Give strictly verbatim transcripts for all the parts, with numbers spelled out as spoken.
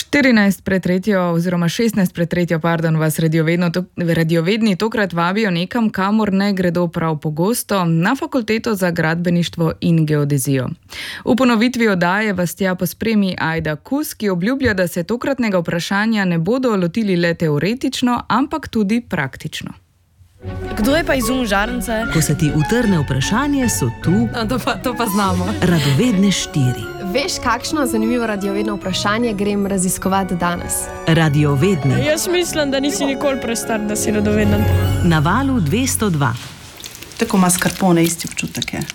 štirinajst pred tretjo oziroma šestnajst pred tretjo, pardon, vas radiovedno, to, radiovedni tokrat vabijo nekam, kamor ne gredo prav pogosto, na fakulteto za gradbeništvo in geodezijo. V ponovitvi oddaje vas tja pospremi Ajda Kus, ki obljublja, da se tokratnega vprašanja ne bodo lotili le teoretično, ampak tudi praktično. Kdo je pa izumil žarnice? Ko se ti utrne vprašanje, so tu No, to pa, to pa znamo. radovedne štiri. Veš, kakšno zanimivo radiovedno vprašanje grem raziskovati danes? Radiovedni Jaz mislim, da nisi nikoli prestar, da si radoveden. na valu dvesto dva. Tako mascarpone, isti občutek je.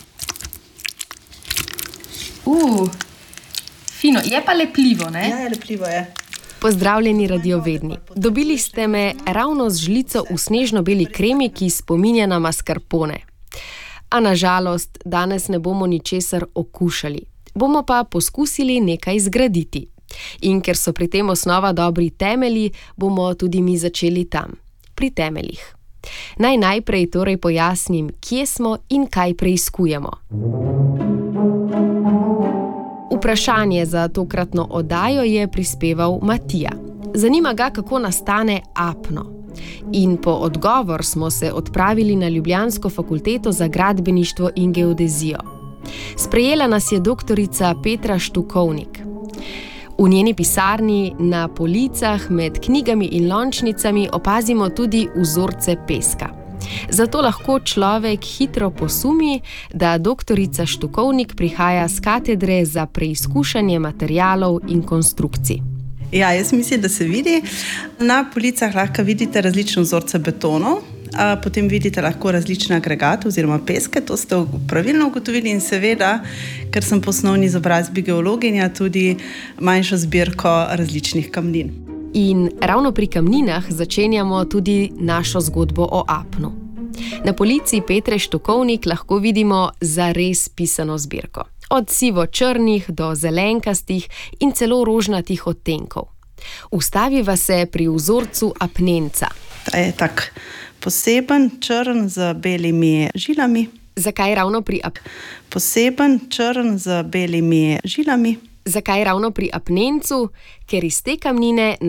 Uh, fino, je pa lepljivo, ne? Ja, je lepljivo je. Pozdravljeni radiovedni. Dobili ste me ravno z žlico v snežno-beli kremi, ki spominja na mascarpone. A na žalost, danes ne bomo ničesar okušali. Bomo pa poskusili nekaj zgraditi. In ker so pri tem osnova dobri temelji, bomo tudi mi začeli tam, pri temeljih. Naj najprej torej pojasnim, kje smo in kaj preiskujemo. Vprašanje za tokratno oddajo je prispeval Matija. Zanima ga, kako nastane apno. In po odgovor smo se odpravili na ljubljansko fakulteto za gradbeništvo in geodezijo. Sprejela nas je doktorica Petra Štukovnik. V njeni pisarni na policah med knjigami in lončnicami opazimo tudi vzorce peska. Zato lahko človek hitro posumi, da doktorica Štukovnik prihaja s katedre za preizkušanje materialov in konstrukcij. Ja, jaz mislim, da se vidi. Na policah lahko vidite različne vzorce betonov, a potem vidite lahko različne agregate oziroma peske, to ste pravilno ugotovili in seveda, ker sem po osnovni izobrazbi geologinja, tudi manjšo zbirko različnih kamnin. In ravno pri kamninah začenjamo tudi našo zgodbo o apnu. Na polici Petre Štukovnik lahko vidimo zares pisano zbirko. Od sivo-črnih do zelenkastih in celo rožnatih odtenkov. Ustaviva se pri vzorcu apnenca. Ta je tak poseben, črn z belimi žilami. Zakaj ravno pri ap... Poseben, črn z belimi žilami. Zakaj ravno pri apnencu? Ker iz te kamnine